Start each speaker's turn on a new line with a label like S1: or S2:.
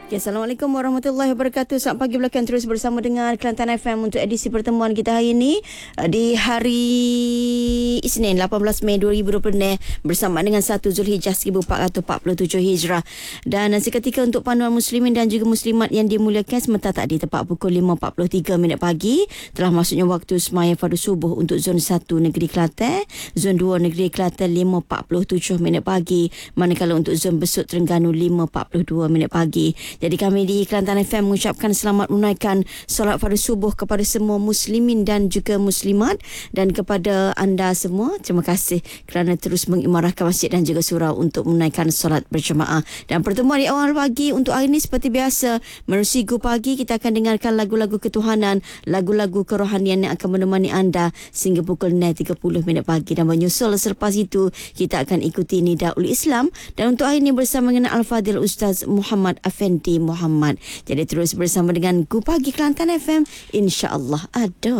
S1: Okay, Assalamualaikum warahmatullahi wabarakatuh. Selamat pagi belakang, terus bersama dengan Kelantan FM untuk edisi pertemuan kita hari ini di hari Isnin 18 Mei 2020 bersama dengan 1 Zulhijjah 1447 Hijrah. Dan seketika untuk panduan muslimin dan juga muslimat yang dimuliakan, sementara tadi tepat pukul 5.43 pagi telah masuknya waktu semaya fardu subuh untuk zon 1 negeri Kelantan, zon 2 negeri Kelantan 5.47 pagi, manakala untuk zon Besut Terengganu 5.42 pagi. Jadi kami di Kelantan FM mengucapkan selamat menunaikan solat fardu subuh kepada semua muslimin dan juga muslimat, dan kepada anda semua terima kasih kerana terus mengimarahkan masjid dan juga surau untuk menunaikan solat berjemaah. Dan pertemuan di awal pagi untuk hari ini seperti biasa, menerusi Go Pagi, kita akan dengarkan lagu-lagu ketuhanan, lagu-lagu kerohanian yang akan menemani anda sehingga pukul 9.30 pagi, dan menyusul selepas itu kita akan ikuti Nida ul Islam, dan untuk hari ini bersama dengan Al-Fadhil Ustaz Muhammad Afendi Muhammad. Jadi terus bersama dengan Go Pagi Kelantan FM, insya-Allah ada.